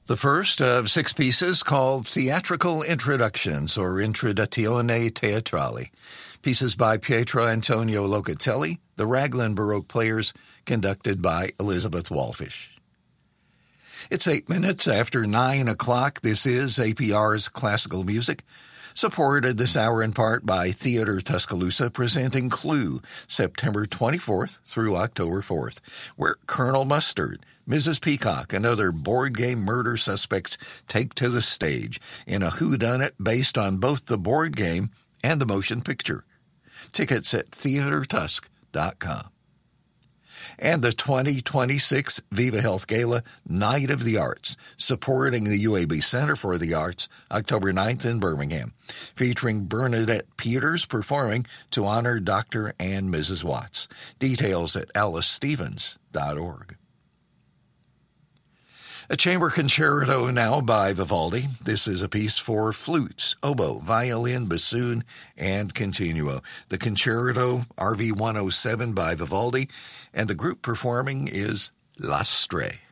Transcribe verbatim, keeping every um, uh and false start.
The first of six pieces called Theatrical Introductions, or Introduzione Teatrale. Pieces by Pietro Antonio Locatelli, the Raglan Baroque Players, conducted by Elizabeth Wallfish. It's eight minutes after nine o'clock. This is A P R's Classical Music, supported this hour in part by Theater Tuscaloosa, presenting Clue, September twenty-fourth through October fourth, where Colonel Mustard, Missus Peacock, and other board game murder suspects take to the stage in a whodunit based on both the board game and the motion picture. Tickets at theater tusk dot com. And the twenty twenty-six Viva Health Gala, Night of the Arts, supporting the U A B Center for the Arts, October ninth in Birmingham, featuring Bernadette Peters performing to honor Doctor and Missus Watts. Details at alice stevens dot org. A chamber concerto now by Vivaldi. This is a piece for flutes, oboe, violin, bassoon, and continuo. The concerto, R V one oh seven by Vivaldi, and the group performing is L'Astre.